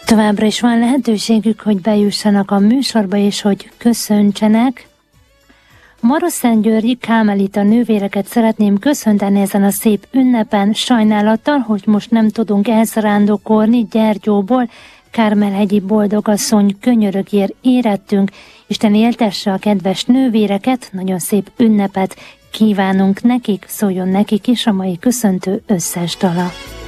Továbbra is van lehetőségük, hogy bejussanak a műsorba, és hogy köszöntsenek. Maroszentgyörgyi kámelita nővéreket szeretném köszönteni ezen a szép ünnepen, sajnálattal, hogy most nem tudunk elszarándokolni Gyergyóból. Kármelhegyi boldogasszony könyörögér érettünk. Isten éltesse a kedves nővéreket, nagyon szép ünnepet kívánunk nekik, szóljon nekik is a mai köszöntő összes dala.